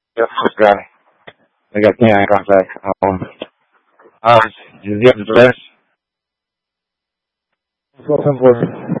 Yeah, first guy. I got can't contact. Uh, is the other list? What's up for?